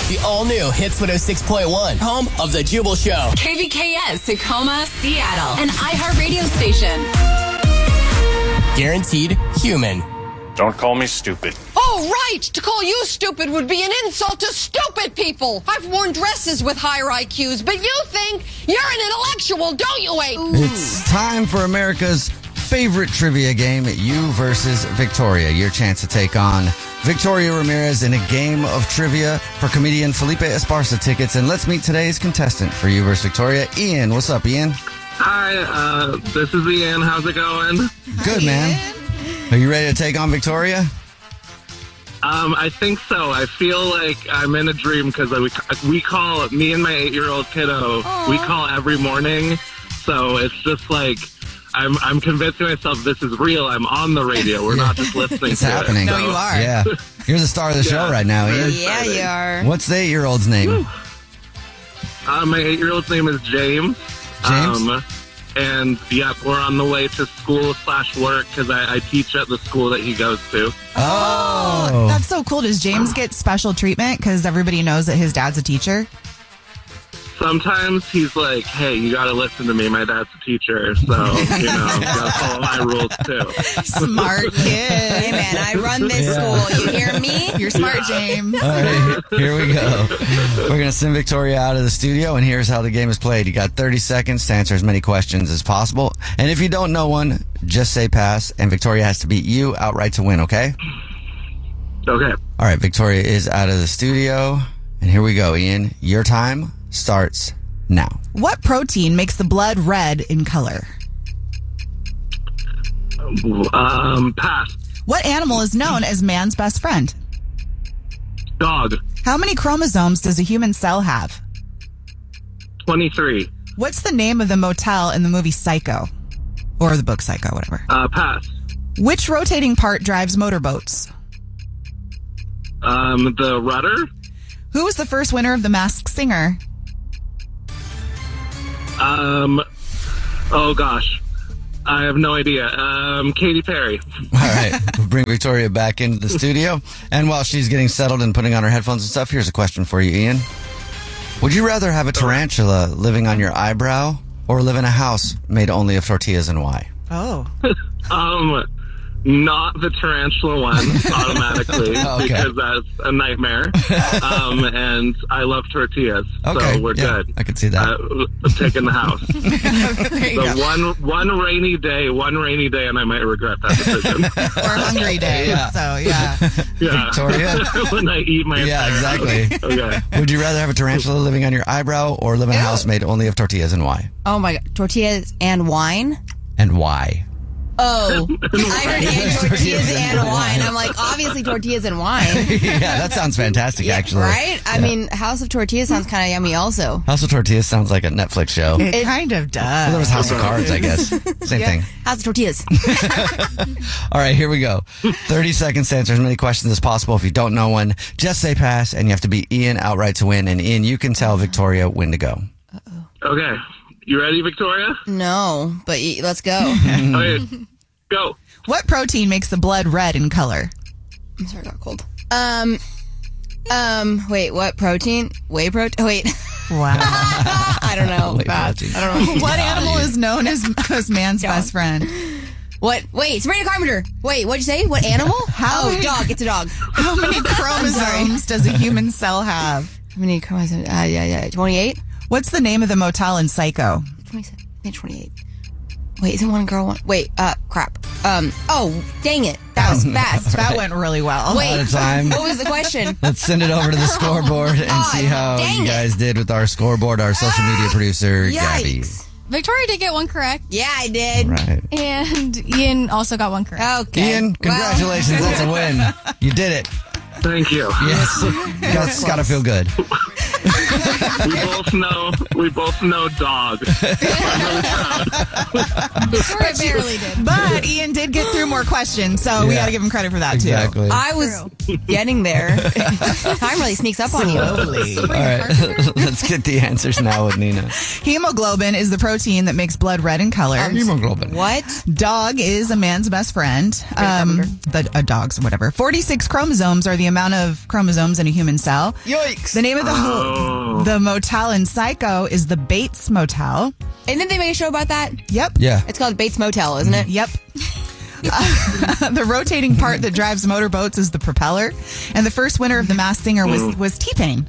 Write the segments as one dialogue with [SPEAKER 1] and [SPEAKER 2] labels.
[SPEAKER 1] The all-new Hits 106.1, home of The Jubal Show.
[SPEAKER 2] KVKS, Tacoma, Seattle, an iHeartRadio station.
[SPEAKER 1] Guaranteed human.
[SPEAKER 3] Don't call me stupid.
[SPEAKER 4] Oh, right! To call you stupid would be an insult to stupid people. I've worn dresses with higher IQs, but you think you're an intellectual, don't you, Abe?
[SPEAKER 5] It's time for America's favorite trivia game, You versus Victoria. Your chance to take on Victoria Ramirez in a game of trivia for comedian Felipe Esparza tickets. And let's meet today's contestant for You versus Victoria, Ian. What's up, Ian?
[SPEAKER 6] Hi, this is Ian. How's it going?
[SPEAKER 5] Good, man. Are you ready to take on Victoria?
[SPEAKER 6] I think so. I feel like I'm in a dream because we call, me and my 8-year-old kiddo, we call every morning. So it's just like, I'm convincing myself this is real. I'm on the radio. We're not just listening
[SPEAKER 5] It's
[SPEAKER 6] to
[SPEAKER 5] happening.
[SPEAKER 6] it.
[SPEAKER 7] No, you are.
[SPEAKER 5] Yeah. You're the star of the show right now, Ian.
[SPEAKER 7] Yeah, you are.
[SPEAKER 5] What's the 8-year-old's name?
[SPEAKER 6] My 8-year-old's name is James.
[SPEAKER 5] James?
[SPEAKER 6] And, yep, we're on the way to school/work because I teach at the school that he goes to.
[SPEAKER 5] Oh.
[SPEAKER 7] That's so cool. Does James get special treatment because everybody knows that his dad's a teacher?
[SPEAKER 6] Sometimes he's like, hey, you got to listen to me. My dad's a teacher, so, you know, got to follow my rules, too.
[SPEAKER 7] Smart kid.
[SPEAKER 8] Hey, man, I run this school. You hear me?
[SPEAKER 7] You're smart, James.
[SPEAKER 5] All right, here we go. We're going to send Victoria out of the studio, and here's how the game is played. You got 30 seconds to answer as many questions as possible. And if you don't know one, just say pass, and Victoria has to beat you outright to win, okay?
[SPEAKER 6] Okay.
[SPEAKER 5] All right, Victoria is out of the studio. And here we go, Ian. Your time starts now.
[SPEAKER 7] What protein makes the blood red in color?
[SPEAKER 6] Pass.
[SPEAKER 7] What animal is known as man's best friend?
[SPEAKER 6] Dog.
[SPEAKER 7] How many chromosomes does a human cell have?
[SPEAKER 6] 23.
[SPEAKER 7] What's the name of the motel in the movie Psycho? Or the book Psycho, whatever.
[SPEAKER 6] Pass.
[SPEAKER 7] Which rotating part drives motorboats?
[SPEAKER 6] The rudder.
[SPEAKER 7] Who was the first winner of The Masked Singer?
[SPEAKER 6] Oh gosh. I have no idea. Katy Perry.
[SPEAKER 5] All right, we'll bring Victoria back into the studio. And while she's getting settled and putting on her headphones and stuff, here's a question for you, Ian. Would you rather have a tarantula living on your eyebrow or live in a house made only of tortillas, and why?
[SPEAKER 7] Oh.
[SPEAKER 6] Not the tarantula one automatically
[SPEAKER 5] Okay.
[SPEAKER 6] because that's a nightmare. And I love tortillas,
[SPEAKER 5] Okay,
[SPEAKER 6] so we're
[SPEAKER 5] yeah,
[SPEAKER 6] good.
[SPEAKER 5] I could see that.
[SPEAKER 6] I'm taking the house.
[SPEAKER 7] There you go.
[SPEAKER 6] So one rainy day, and I might regret that decision.
[SPEAKER 7] Or hungry day.
[SPEAKER 5] Yeah.
[SPEAKER 7] So, yeah.
[SPEAKER 6] Yeah.
[SPEAKER 5] Victoria?
[SPEAKER 6] When I eat my
[SPEAKER 5] Yeah,
[SPEAKER 6] entire
[SPEAKER 5] exactly.
[SPEAKER 6] house. Okay.
[SPEAKER 5] Would you rather have a tarantula living on your eyebrow or live in a house made only of tortillas, and why?
[SPEAKER 8] Oh, my God. Tortillas and wine?
[SPEAKER 5] And why?
[SPEAKER 8] Oh, I heard and tortillas and wine. I'm like, obviously tortillas and wine.
[SPEAKER 5] Yeah, that sounds fantastic, actually.
[SPEAKER 8] Right? I mean, House of Tortillas sounds kind of yummy also.
[SPEAKER 5] House of Tortillas sounds like a Netflix show.
[SPEAKER 7] It kind of does.
[SPEAKER 5] Well, there was House of Cards, I guess. Same thing.
[SPEAKER 8] House of Tortillas.
[SPEAKER 5] All right, here we go. 30 seconds to answer as many questions as possible. If you don't know one, just say pass, and you have to beat Ian outright to win. And Ian, you can tell Victoria when to go.
[SPEAKER 6] Okay. You ready, Victoria?
[SPEAKER 8] No, but let's go.
[SPEAKER 6] Okay. Go.
[SPEAKER 7] What protein makes the blood red in color?
[SPEAKER 8] I'm sorry, I got cold. Wait, what protein? Whey protein? Wait.
[SPEAKER 7] Wow.
[SPEAKER 8] I don't know.
[SPEAKER 5] Whey protein.
[SPEAKER 8] I don't know.
[SPEAKER 7] What animal is known as man's best friend?
[SPEAKER 8] What? Wait, Sabrina Carpenter. Wait, what'd you say? What animal?
[SPEAKER 7] Many-
[SPEAKER 8] dog. It's a dog.
[SPEAKER 7] How many chromosomes does a human cell have?
[SPEAKER 8] How many chromosomes? 28?
[SPEAKER 7] What's the name of the motel in Psycho?
[SPEAKER 8] 27. I think 28. Wait, isn't one girl one? Wait, crap. Oh, dang it. That was fast.
[SPEAKER 7] That went really well.
[SPEAKER 8] Wait,
[SPEAKER 5] Out of time.
[SPEAKER 8] what was the question?
[SPEAKER 5] Let's send it over to the scoreboard and see how
[SPEAKER 8] dang
[SPEAKER 5] you guys did with our scoreboard, our social media producer, Gabby.
[SPEAKER 8] Yikes.
[SPEAKER 9] Victoria did get one correct.
[SPEAKER 8] Yeah, I did.
[SPEAKER 5] Right.
[SPEAKER 9] And Ian also got one correct.
[SPEAKER 8] Okay.
[SPEAKER 5] Ian, congratulations. That's a win. You did it.
[SPEAKER 6] Thank you.
[SPEAKER 5] Yes. Gotta feel good.
[SPEAKER 6] We both know dog. I'm really proud.
[SPEAKER 9] Victoria barely did.
[SPEAKER 7] But Ian did get through more questions, so we got to give him credit for that,
[SPEAKER 5] Exactly.
[SPEAKER 7] too.
[SPEAKER 8] I was getting there. Time really sneaks up on you.
[SPEAKER 5] Slowly. All right, let's get the answers now with Nina.
[SPEAKER 7] Hemoglobin is the protein that makes blood red in color.
[SPEAKER 5] Hemoglobin.
[SPEAKER 8] What?
[SPEAKER 7] Dog is a man's best friend. A dog's, whatever. 46 chromosomes are the amount of chromosomes in a human cell.
[SPEAKER 5] Yikes.
[SPEAKER 7] The name of the motel in Psycho is the Bates Motel.
[SPEAKER 8] And didn't they make a show about that?
[SPEAKER 7] Yep.
[SPEAKER 5] Yeah.
[SPEAKER 8] It's called Bates Motel, isn't it?
[SPEAKER 7] Yep. The rotating part that drives motorboats is the propeller. And the first winner of The Masked Singer was T-Pain.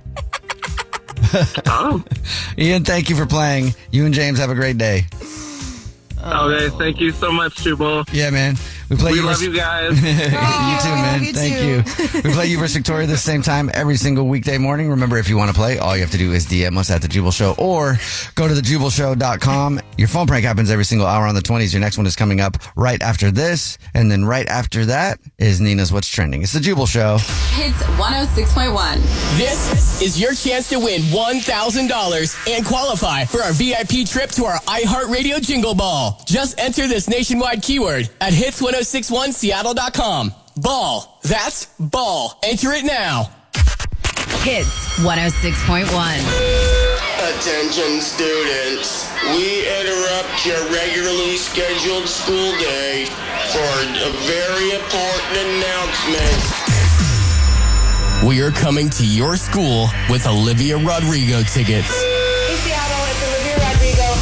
[SPEAKER 5] Ian, thank you for playing. You and James have a great day.
[SPEAKER 6] Okay, thank you so much, Jubal.
[SPEAKER 5] Yeah, man. We
[SPEAKER 6] love you guys.
[SPEAKER 5] You too, man. Thank you. We play you versus Victoria this same time every single weekday morning. Remember, if you want to play, all you have to do is DM us at The Jubal Show or go to thejubalshow.com. Your phone prank happens every single hour on the 20s. Your next one is coming up right after this. And then right after that is Nina's What's Trending. It's The Jubal Show.
[SPEAKER 2] Hits 106.1.
[SPEAKER 1] This is your chance to win $1,000 and qualify for our VIP trip to our iHeartRadio Jingle Ball. Just enter this nationwide keyword at hits1061seattle.com. Ball. That's ball. Enter it now.
[SPEAKER 2] Hits 106.1.
[SPEAKER 10] Attention students, we interrupt your regularly scheduled school day for a very important announcement.
[SPEAKER 1] We are coming to your school with Olivia Rodrigo tickets.
[SPEAKER 10] Hey Seattle, it's Olivia Rodrigo.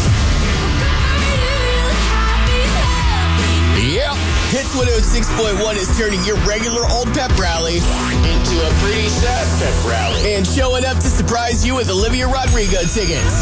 [SPEAKER 1] Yep. Hits 106.1 is turning your regular old pep rally
[SPEAKER 10] Into a pretty sad pep rally.
[SPEAKER 1] and showing up to surprise you with Olivia Rodrigo tickets.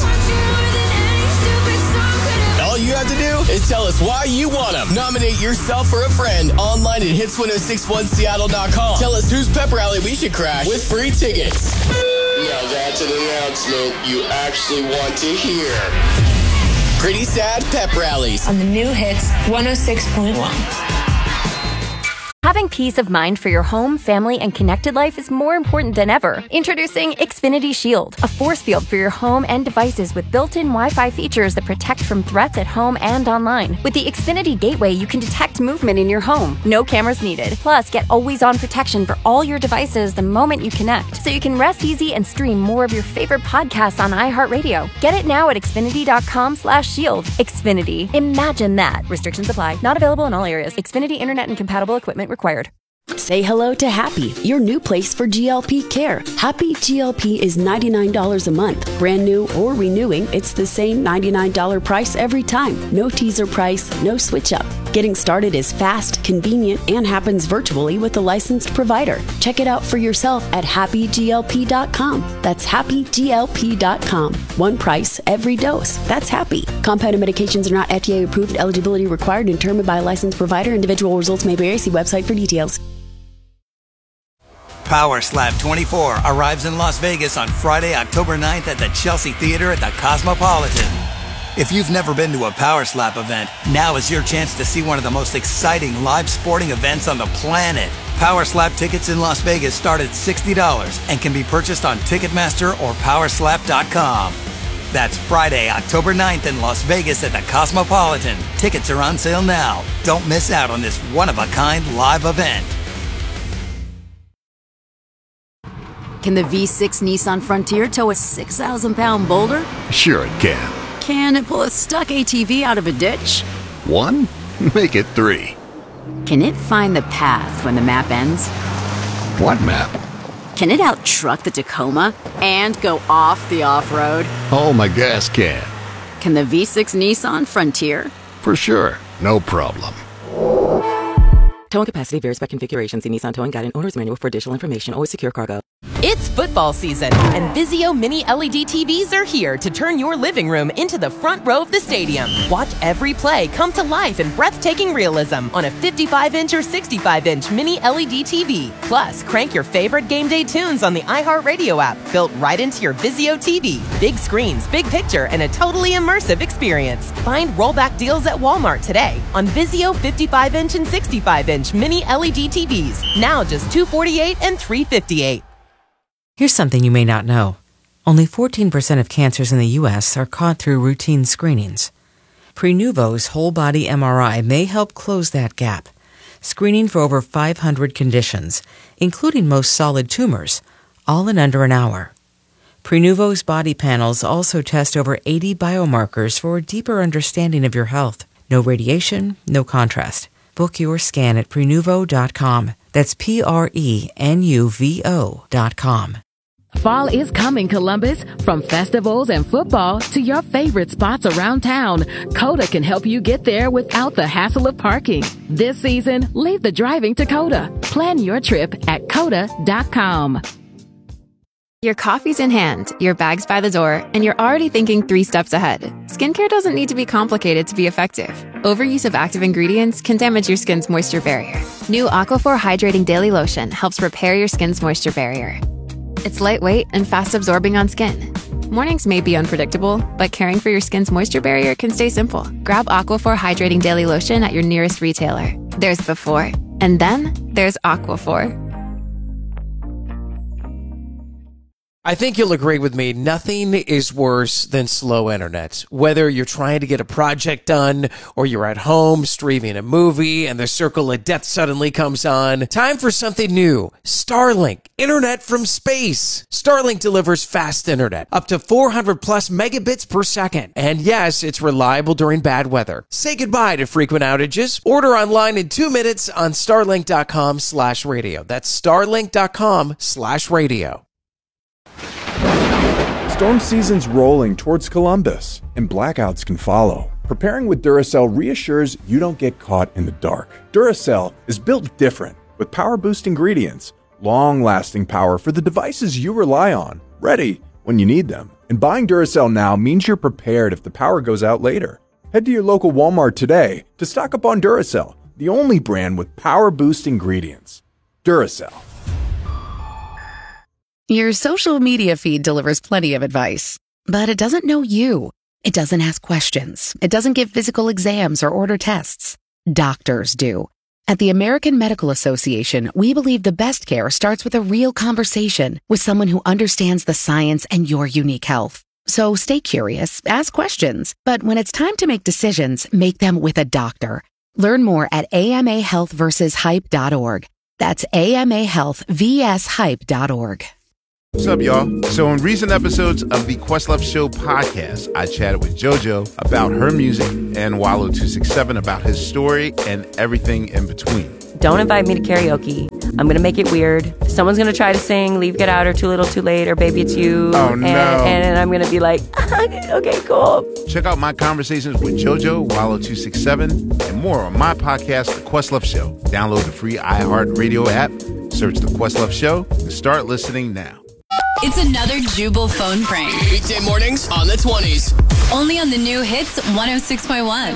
[SPEAKER 1] All you have to do is tell us why you want them. Nominate yourself or a friend online at hits1061seattle.com. Tell us whose pep rally we should crash with free tickets.
[SPEAKER 10] Now that's an announcement you actually want to hear.
[SPEAKER 1] Pretty sad pep rallies.
[SPEAKER 11] On the new Hits 106.1.
[SPEAKER 12] Having peace of mind for your home, family, and connected life is more important than ever. Introducing Xfinity Shield, a force field for your home and devices with built-in Wi-Fi features that protect from threats at home and online. With the Xfinity Gateway, you can detect movement in your home. No cameras needed. Plus, get always-on protection for all your devices the moment you connect, so you can rest easy and stream more of your favorite podcasts on iHeartRadio. Get it now at Xfinity.com/shield. Xfinity. Imagine that. Restrictions apply. Not available in all areas. Xfinity Internet and compatible equipment required.
[SPEAKER 13] Say hello to Happy, your new place for GLP care. Happy GLP is $99 a month. Brand new or renewing, it's the same $99 price every time. No teaser price, no switch up. Getting started is fast, convenient, and happens virtually with a licensed provider. Check it out for yourself at happyglp.com. That's happyglp.com. One price, every dose. That's Happy. Compounded medications are not FDA approved. Eligibility required and determined by a licensed provider. Individual results may vary. See website for details.
[SPEAKER 14] Power Slap 24 arrives in Las Vegas on Friday, October 9th at the Chelsea Theater at the Cosmopolitan. If you've never been to a Power Slap event, now is your chance to see one of the most exciting live sporting events on the planet. Power Slap tickets in Las Vegas start at $60 and can be purchased on Ticketmaster or Powerslap.com. That's Friday, October 9th in Las Vegas at the Cosmopolitan. Tickets are on sale now. Don't miss out on this one-of-a-kind live event.
[SPEAKER 15] Can the V6 Nissan Frontier tow a 6,000-pound boulder?
[SPEAKER 16] Sure it can.
[SPEAKER 15] Can it pull a stuck ATV out of a ditch?
[SPEAKER 16] 1? Make it 3.
[SPEAKER 15] Can it find the path when the map ends?
[SPEAKER 16] What map?
[SPEAKER 15] Can it out-truck the Tacoma and go off the off-road?
[SPEAKER 16] Oh, my gas can.
[SPEAKER 15] Can the V6 Nissan Frontier?
[SPEAKER 16] For sure. No problem.
[SPEAKER 17] Towing capacity varies by configuration. See Nissan Towing Guide and Owner's Manual for additional information. Always secure cargo.
[SPEAKER 18] It's football season, and Vizio Mini LED TVs are here to turn your living room into the front row of the stadium. Watch every play come to life in breathtaking realism on a 55-inch or 65-inch Mini LED TV. Plus, crank your favorite game day tunes on the iHeartRadio app, built right into your Vizio TV. Big screens, big picture, and a totally immersive experience. Find rollback deals at Walmart today on Vizio 55-inch and 65-inch Mini LED TVs. Now just $248 and $358.
[SPEAKER 19] Here's something you may not know. Only 14% of cancers in the U.S. are caught through routine screenings. Prenuvo's whole-body MRI may help close that gap, screening for over 500 conditions, including most solid tumors, all in under an hour. Prenuvo's body panels also test over 80 biomarkers for a deeper understanding of your health. No radiation, no contrast. Book your scan at Prenuvo.com. That's Prenuvo.com.
[SPEAKER 20] Fall is coming, Columbus. From festivals and football to your favorite spots around town, Coda can help you get there without the hassle of parking. This season, leave the driving to Coda. Plan your trip at Coda.com.
[SPEAKER 21] Your coffee's in hand, your bag's by the door, and you're already thinking 3 steps ahead. Skincare doesn't need to be complicated to be effective. Overuse of active ingredients can damage your skin's moisture barrier. New Aquaphor Hydrating Daily Lotion helps repair your skin's moisture barrier. It's lightweight and fast-absorbing on skin. Mornings may be unpredictable, but caring for your skin's moisture barrier can stay simple. Grab Aquaphor Hydrating Daily Lotion at your nearest retailer. There's before, and then there's Aquaphor.
[SPEAKER 22] I think you'll agree with me, nothing is worse than slow internet. Whether you're trying to get a project done or you're at home streaming a movie and the circle of death suddenly comes on, time for something new. Starlink, internet from space. Starlink delivers fast internet, up to 400 plus megabits per second. And yes, it's reliable during bad weather. Say goodbye to frequent outages. Order online in 2 minutes on starlink.com/radio. That's starlink.com/radio.
[SPEAKER 23] Storm season's rolling towards Columbus, and blackouts can follow. Preparing with Duracell reassures you don't get caught in the dark. Duracell is built different, with power-boost ingredients, long-lasting power for the devices you rely on, ready when you need them. And buying Duracell now means you're prepared if the power goes out later. Head to your local Walmart today to stock up on Duracell, the only brand with power-boost ingredients. Duracell.
[SPEAKER 24] Your social media feed delivers plenty of advice, but it doesn't know you. It doesn't ask questions. It doesn't give physical exams or order tests. Doctors do. At the American Medical Association, we believe the best care starts with a real conversation with someone who understands the science and your unique health. So stay curious, ask questions, but when it's time to make decisions, make them with a doctor. Learn more at amahealthversushype.org. That's amahealthvshype.org.
[SPEAKER 25] What's up, y'all? So in recent episodes of the Questlove Show podcast, I chatted with JoJo about her music and Wallow267 about his story and everything in between.
[SPEAKER 26] Don't invite me to karaoke. I'm going to make it weird. Someone's going to try to sing Leave, Get Out, or Too Little, Too Late, or Baby It's You.
[SPEAKER 25] Oh, no.
[SPEAKER 26] And I'm going to be like, okay, cool.
[SPEAKER 25] Check out my conversations with JoJo, Wallow267, and more on my podcast, The Questlove Show. Download the free iHeartRadio app, search The Questlove Show, and start listening now.
[SPEAKER 2] It's another Jubal phone prank.
[SPEAKER 1] Weekday mornings on the 20s.
[SPEAKER 2] Only on the new Hits 106.1.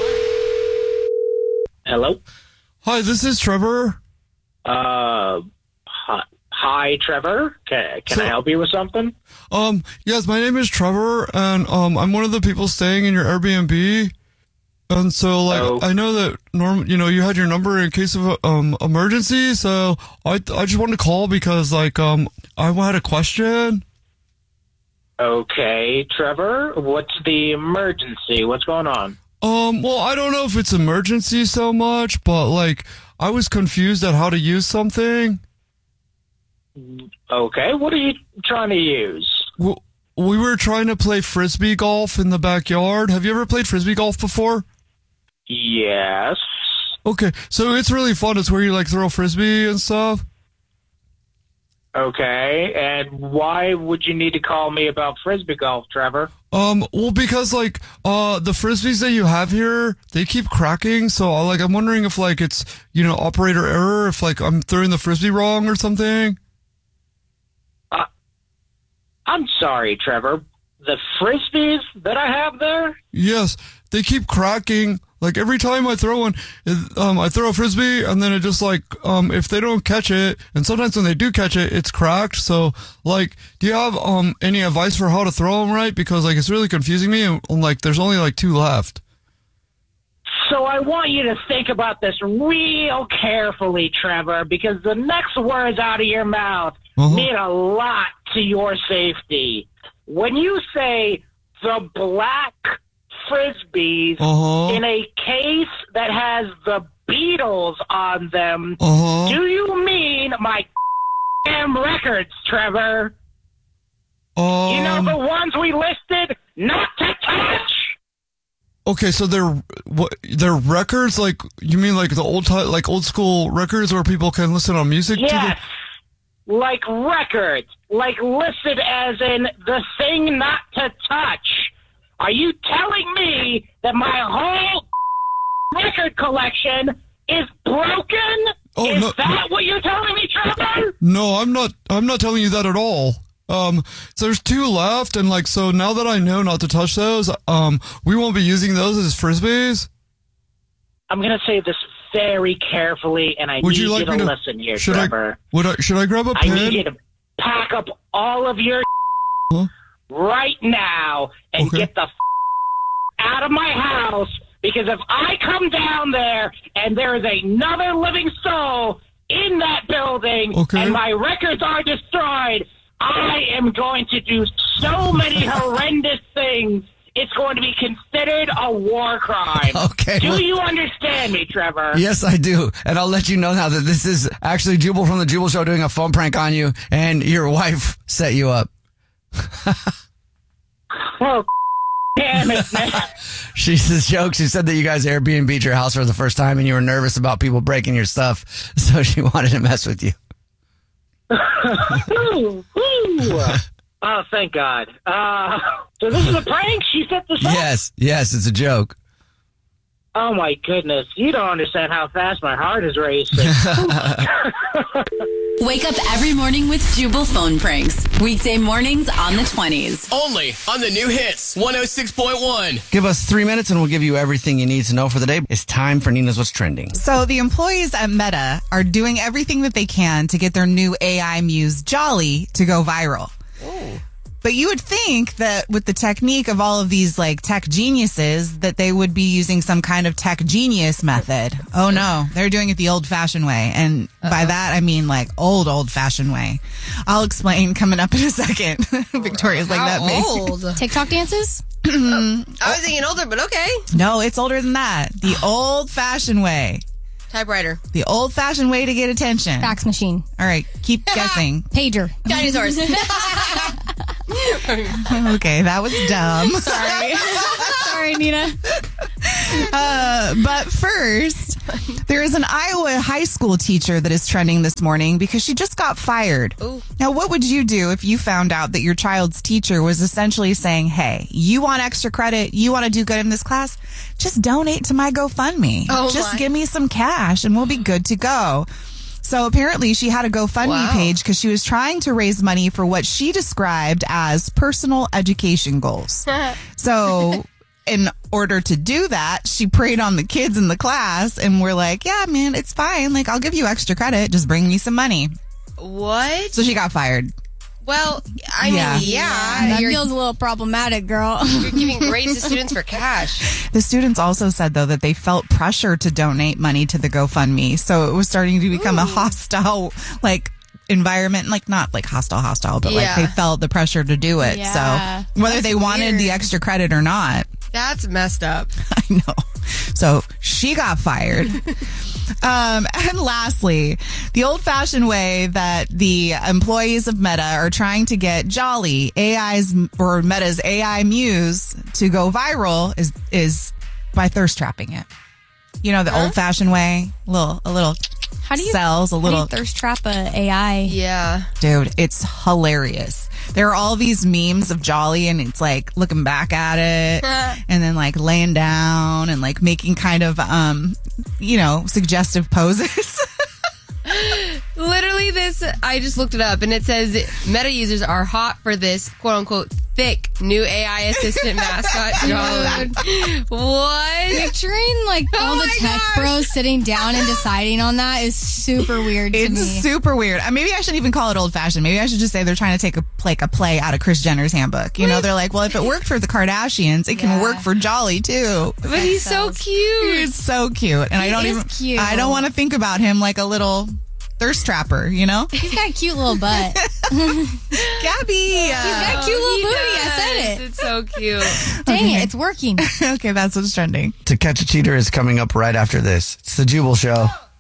[SPEAKER 27] Hello?
[SPEAKER 28] Hi, this is Trevor.
[SPEAKER 27] Hi, Trevor. Can I help you with something?
[SPEAKER 28] Yes, my name is Trevor, and I'm one of the people staying in your Airbnb. And so, I know that you had your number in case of emergency. So I just wanted to call because I had a question.
[SPEAKER 27] Okay, Trevor. What's the emergency? What's going on?
[SPEAKER 28] Well, I don't know if it's emergency so much, but I was confused at how to use something.
[SPEAKER 27] Okay, what are you trying to use?
[SPEAKER 28] We were trying to play frisbee golf in the backyard. Have you ever played frisbee golf before?
[SPEAKER 27] Yes.
[SPEAKER 28] Okay, so it's really fun. It's where you throw frisbee and stuff.
[SPEAKER 27] Okay, and why would you need to call me about frisbee golf, Trevor?
[SPEAKER 28] Well, because the frisbees that you have here, they keep cracking. So I'm wondering if it's operator error, if I'm throwing the frisbee wrong or something.
[SPEAKER 27] I'm sorry, Trevor. The frisbees that I have there?
[SPEAKER 28] Yes, they keep cracking. Every time I throw one, I throw a frisbee, and then it just if they don't catch it, and sometimes when they do catch it, it's cracked. So do you have any advice for how to throw them right? Because it's really confusing me, and there's only 2 left.
[SPEAKER 27] So I want you to think about this real carefully, Trevor, because the next words out of your mouth mean a lot to your safety. when you say the black Frisbees in a case that has the Beatles on them, do you mean my damn records, Trevor? You know the ones we listed not to touch?
[SPEAKER 28] Okay, so they're records, like, you mean like the old school records where people can listen on music?
[SPEAKER 27] Yes, like records, like listed as in the thing not to touch. Are you telling me that my whole record collection is broken? Is that what you're telling me, Trevor?
[SPEAKER 28] No, I'm not telling you that at all. So there's 2 left, and like, so now that I know not to touch those, we won't be using those as Frisbees.
[SPEAKER 27] I'm going to say this very carefully, and I need you to listen here, Trevor.
[SPEAKER 28] Should I grab a pen?
[SPEAKER 27] I need you to pack up all of your right now and get the out of my house, because if I come down there and there is another living soul in that building and my records are destroyed, I am going to do so many horrendous things. It's going to be considered a war crime.
[SPEAKER 3] Okay.
[SPEAKER 27] Do you understand me, Trevor?
[SPEAKER 3] Yes, I do. And I'll let you know now that this is actually Jubal from the Jubal Show doing a phone prank on you, and your wife set you up.
[SPEAKER 27] Oh, damn it, man.
[SPEAKER 3] She's a joke. She said that you guys Airbnb'd your house for the first time and you were nervous about people breaking your stuff, so she wanted to mess with you.
[SPEAKER 27] Oh, thank God. So this is a prank? She set this up?
[SPEAKER 3] Yes, it's a joke.
[SPEAKER 27] Oh, my goodness. You don't understand how fast my heart is racing.
[SPEAKER 2] Wake up every morning with Jubal phone pranks. Weekday mornings on the 20s.
[SPEAKER 1] Only on the new hits, 106.1.
[SPEAKER 3] Give us 3 minutes and we'll give you everything you need to know for the day. It's time for Nina's What's Trending.
[SPEAKER 4] So the employees at Meta are doing everything that they can to get their new AI muse, Jolly, to go viral.
[SPEAKER 3] Oh.
[SPEAKER 4] But you would think that with the technique of all of these like tech geniuses that they would be using some kind of tech genius method. Oh no, they're doing it the old fashioned way. And by that, I mean like old fashioned way. I'll explain coming up in a second. Victoria's like that.
[SPEAKER 5] Old? TikTok dances? I was thinking older, but okay.
[SPEAKER 4] No, it's older than that. The old fashioned way.
[SPEAKER 5] Typewriter.
[SPEAKER 4] The old fashioned way to get attention.
[SPEAKER 5] Fax machine.
[SPEAKER 4] All right, keep guessing.
[SPEAKER 5] Pager. Dinosaurs.
[SPEAKER 4] Okay, that was dumb.
[SPEAKER 5] Sorry. Sorry, Nina.
[SPEAKER 4] But first, there is an Iowa high school teacher that is trending this morning because she just got fired.
[SPEAKER 5] Ooh.
[SPEAKER 4] Now, what would you do if you found out that your child's teacher was essentially saying, hey, you want extra credit? You want to do good in this class? Just donate to my GoFundMe. Just give me some cash and we'll be good to go. So apparently she had a GoFundMe page because she was trying to raise money for what she described as personal education goals. So in order to do that, she preyed on the kids in the class and we're like, yeah, man, it's fine. Like, I'll give you extra credit. Just bring me some money.
[SPEAKER 5] What?
[SPEAKER 4] So she got fired.
[SPEAKER 5] Well, I mean, that feels a little problematic, girl. You're giving grades to students for cash.
[SPEAKER 4] The students also said, though, that they felt pressure to donate money to the GoFundMe. So it was starting to become a hostile, like, environment. Like, not like hostile, but like they felt the pressure to do it.
[SPEAKER 5] Yeah.
[SPEAKER 4] So whether they wanted the extra credit or not.
[SPEAKER 5] That's messed up.
[SPEAKER 4] I know. So she got fired. And lastly, the old-fashioned way that the employees of Meta are trying to get Jolly, Meta's AI muse, to go viral is by thirst trapping it. You know, the old-fashioned way, a little sells, a little.
[SPEAKER 5] How do you thirst trap a AI? Yeah.
[SPEAKER 4] Dude, it's hilarious. There are all these memes of Jolly and it's like looking back at it and then like laying down and like making kind of, suggestive poses.
[SPEAKER 5] Literally I just looked it up and it says Meta users are hot for this quote unquote thick new AI assistant mascot. What? Picturing like all the tech bros sitting down and deciding on that is super weird to me.
[SPEAKER 4] It's super weird. Maybe I shouldn't even call it old fashioned. Maybe I should just say they're trying to take a play out of Kris Jenner's handbook. You know, they're like, well, if it worked for the Kardashians, it can work for Jolly too.
[SPEAKER 5] But he's so cute.
[SPEAKER 4] He's so cute. And I don't want to think about him like a little thirst trapper, you know?
[SPEAKER 6] He's got a cute little butt.
[SPEAKER 4] Gabby!
[SPEAKER 6] He's got a cute little booty. I said it.
[SPEAKER 5] It's so cute.
[SPEAKER 6] Dang it, it's working.
[SPEAKER 4] Okay, that's what's trending.
[SPEAKER 3] To Catch a Cheater is coming up right after this. It's the Jubal Show.